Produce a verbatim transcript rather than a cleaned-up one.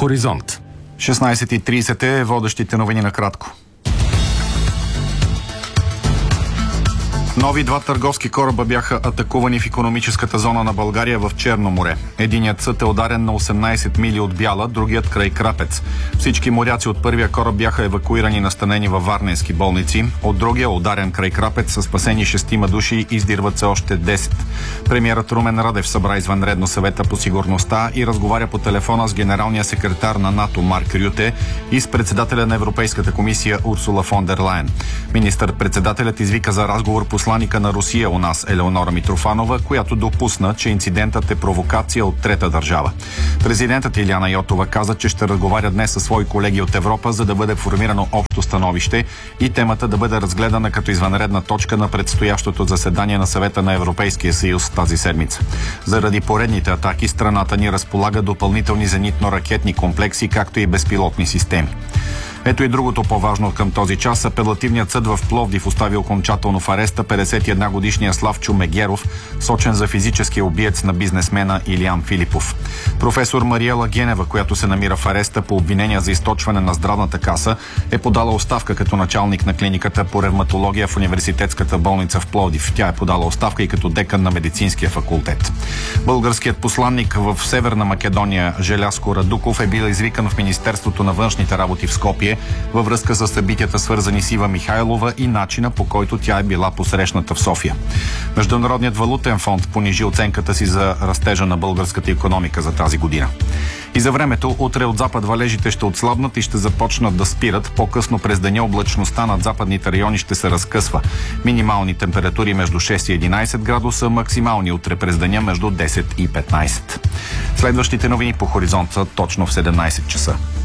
Хоризонт. шестнайсет и трийсет е водещите новини накратко. Нови два търговски кораба бяха атакувани в икономическата зона на България в Черно море. Единият съд е ударен на осемнайсет мили от Бяла, другият край Крапец. Всички моряци от първия кораб бяха евакуирани и настанени във варненски болници. От другия, ударен край Крапец, са спасени шестима души, издирват се още десет. Премиерът Румен Радев събра извънредно съвета по сигурността и разговаря по телефона с генералния секретар на НАТО Марк Рюте и с председателя на Европейската комисия Урсула фон дер Лайен. Министър-председателят извика за разговор посланика на Русия у нас Елеонора Митрофанова, която допусна, че инцидентът е провокация от трета държава. Президентът Илияна Йотова каза, че ще разговаря днес със свои колеги от Европа, за да бъде формирано общо становище и темата да бъде разгледана като извънредна точка на предстоящото заседание на Съвета на Европейския съюз тази седмица. Заради поредните атаки страната ни разполага допълнителни зенитно-ракетни комплекси, както и безпилотни системи. Ето и другото по-важно към този час. Апелативният съд в Пловдив остави окончателно в ареста петдесет и една годишния Славчо Мегеров, сочен за физическия убиец на бизнесмена Илиян Филипов. Професор Мариела Генева, която се намира в ареста по обвинения за източване на здравната каса, е подала оставка като началник на клиниката по ревматология в Университетската болница в Пловдив. Тя е подала оставка и като декан на медицинския факултет. Българският посланник в Северна Македония Желязко Радуков е бил извикан в Министерството на външните работи в Скопие във връзка с събитията, свързани с Ива Михайлова и начина, по който тя е била посрещната в София. Международният валутен фонд понижи оценката си за растежа на българската икономика за тази година. И за времето, утре от запад валежите ще отслабнат и ще започнат да спират. По-късно през деня облачността над западните райони ще се разкъсва. Минимални температури между шест и единайсет градуса, максимални утре през деня между десет и петнайсет. Следващите новини по Хоризонта точно в седемнайсет часа.